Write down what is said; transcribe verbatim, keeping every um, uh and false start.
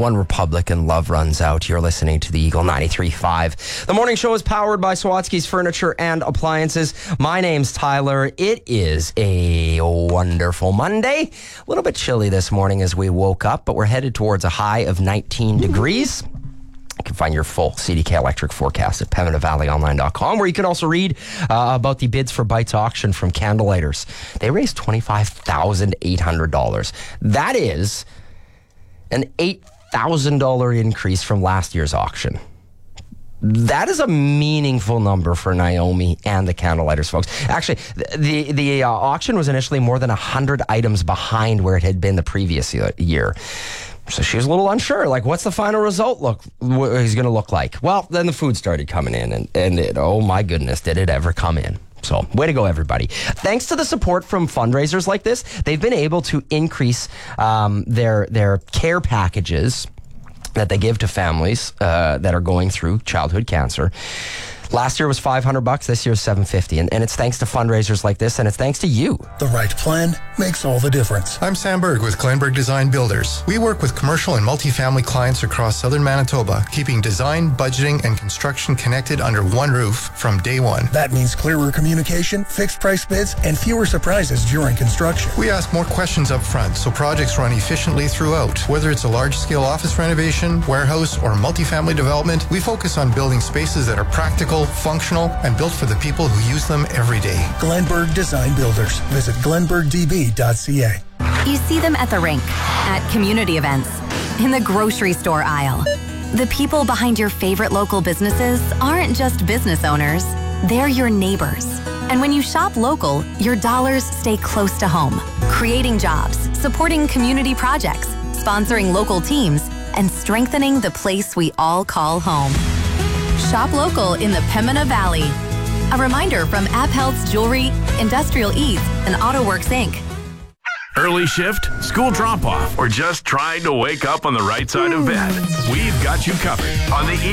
One Republic and love runs out. You're listening to the Eagle ninety-three point five. The morning show is powered by Sawatsky's Furniture and Appliances. My name's Tyler. It is a wonderful Monday. A little bit chilly this morning as we woke up, but we're headed towards a high of nineteen degrees. You can find your full C D K Electric forecast at pembina valley online dot com, where you can also read uh, about the bids for Bites auction from Candlelighters. They raised twenty-five thousand eight hundred dollars. That is an eight thousand dollars increase from last year's auction. That is a meaningful number for Naomi and the Candlelighters folks. Actually, the the uh, auction was initially more than one hundred items behind where it had been the previous year. So she was a little unsure, like, what's the final result look is going to look like? Well, then the food started coming in, and, and it, oh my goodness, did it ever come in. So, way to go, everybody. Thanks to the support from fundraisers like this, they've been able to increase um, their their care packages that they give to families uh, that are going through childhood cancer. Last year was five hundred bucks. This year is seven hundred fifty. And, and it's thanks to fundraisers like this, and it's thanks to you. The right plan makes all the difference. I'm Sam Berg with Glenberg Design Builders. We work with commercial and multifamily clients across southern Manitoba, keeping design, budgeting, and construction connected under one roof from day one. That means clearer communication, fixed price bids, and fewer surprises during construction. We ask more questions up front so projects run efficiently throughout. Whether it's a large-scale office renovation, warehouse, or multifamily development, we focus on building spaces that are practical, functional, and built for the people who use them every day. Glenberg Design Builders. Visit glenberg d b dot c a. You see them at the rink, at community events, in the grocery store aisle. The people behind your favorite local businesses aren't just business owners, they're your neighbors. And when you shop local, your dollars stay close to home, creating jobs, supporting community projects, sponsoring local teams, and strengthening the place we all call home. Shop local in the Pembina Valley. A reminder from AppHealth's Jewelry, Industrial Eats, and AutoWorks Incorporated. Early shift, school drop-off, or just trying to wake up on the right side of bed? We've got you covered on the